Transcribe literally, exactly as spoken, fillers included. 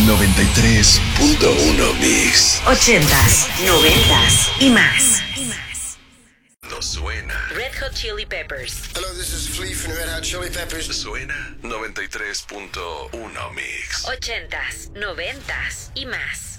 noventa y tres punto uno Mix. Ochentas, noventas y más. No suena. Red Hot Chili Peppers. Hello, this is Flea from Red Hot Chili Peppers. Suena noventa y tres punto uno Mix. Ochentas, noventas y más.